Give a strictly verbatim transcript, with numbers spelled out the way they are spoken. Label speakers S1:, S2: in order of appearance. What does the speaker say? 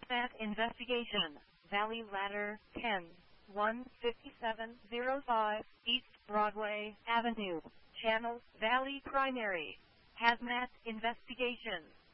S1: Hazmat investigation. Valley Ladder, ten, one fifty-seven oh five, East Broadway Avenue. Channel, Valley Primary. Hazmat investigation.